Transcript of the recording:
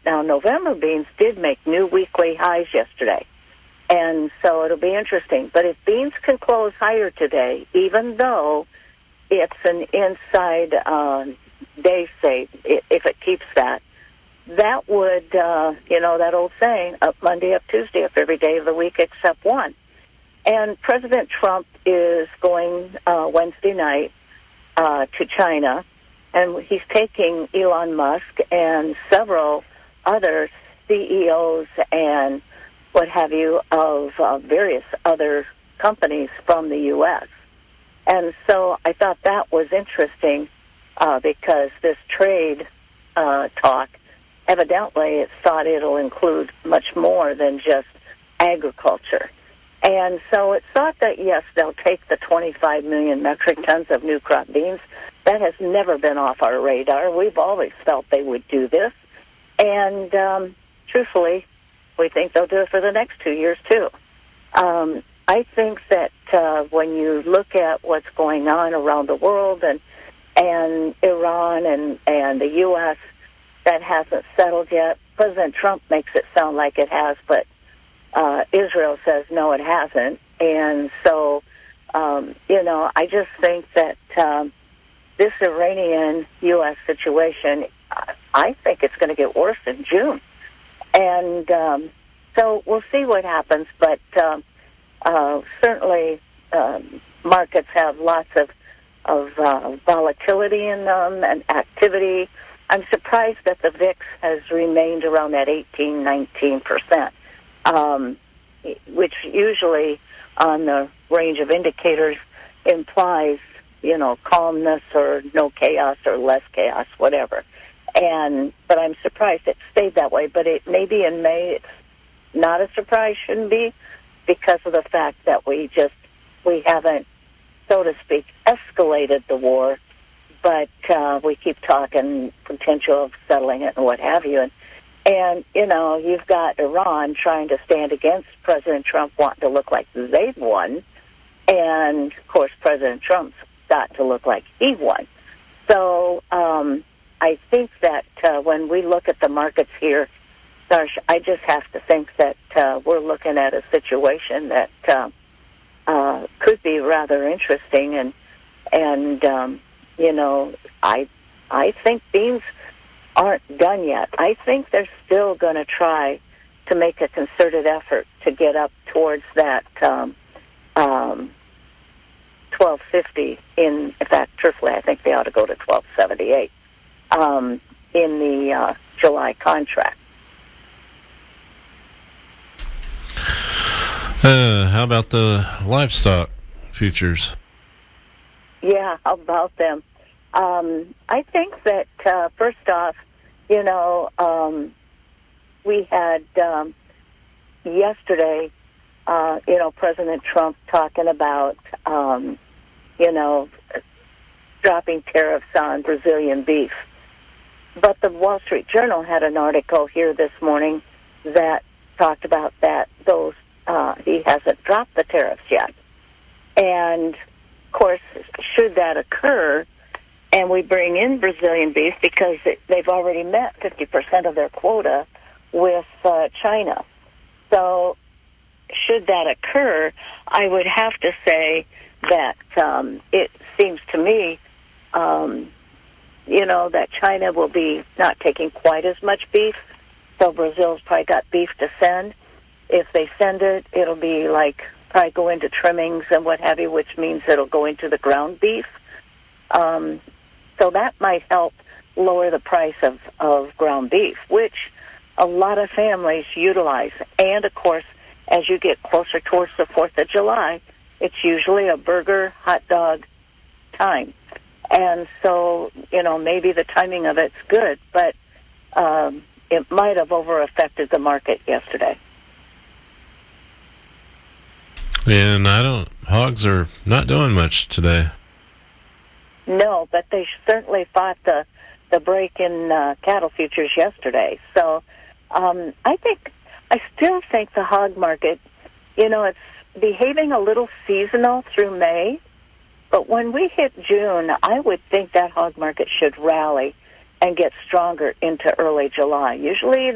Now, November beans did make new weekly highs yesterday, and so it'll be interesting. But if beans can close higher today, even though it's an inside day say, if it keeps that, that would, that old saying, up Monday, up Tuesday, up every day of the week except one. And President Trump is going Wednesday night to China, and he's taking Elon Musk and several other CEOs and what have you of various other companies from the U.S. And so I thought that was interesting because this trade talk, evidently it's thought it'll include much more than just agriculture. And so it's thought that, yes, they'll take the 25 million metric tons of new crop beans. That has never been off our radar. We've always felt they would do this. And truthfully, we think they'll do it for the next 2 years, too. I think that when you look at what's going on around the world and Iran and the U.S., that hasn't settled yet. President Trump makes it sound like it has, but Israel says, no, it hasn't. And so, I just think that this Iranian-U.S. situation, I think it's going to get worse in June. And so we'll see what happens, but certainly markets have lots of volatility in them and activity. I'm surprised that the VIX has remained around that 18-19%, which usually on the range of indicators implies, calmness or no chaos or less chaos, whatever. But I'm surprised it stayed that way. But it maybe in May it's not a surprise, shouldn't be, because of the fact that we haven't, so to speak, escalated the war, but we keep talking potential of settling it and what have you. And you've got Iran trying to stand against President Trump, wanting to look like they've won. And, of course, President Trump's got to look like he won. So I think that when we look at the markets here, Darsh, I just have to think that we're looking at a situation that could be rather interesting. And I think beans aren't done yet. I think they're still going to try to make a concerted effort to get up towards that 1250. In fact, truthfully, I think they ought to go to 1278 in the July contract. How about the livestock futures? Yeah, how about them? I think that, first off, we had yesterday, President Trump talking about, dropping tariffs on Brazilian beef. But the Wall Street Journal had an article here this morning that talked about that he hasn't dropped the tariffs yet. And, of course, should that occur, and we bring in Brazilian beef because they've already met 50% of their quota with China. So should that occur, I would have to say that it seems to me, that China will be not taking quite as much beef. So Brazil's probably got beef to send. If they send it, it'll be probably go into trimmings and what have you, which means it'll go into the ground beef. So that might help lower the price of ground beef, which a lot of families utilize. And, of course, as you get closer towards the 4th of July, it's usually a burger, hot dog time. And so, maybe the timing of it's good, but it might have over-affected the market yesterday. And hogs are not doing much today. No, but they certainly fought the break in cattle futures yesterday. So I still think the hog market, it's behaving a little seasonal through May. But when we hit June, I would think that hog market should rally and get stronger into early July. Usually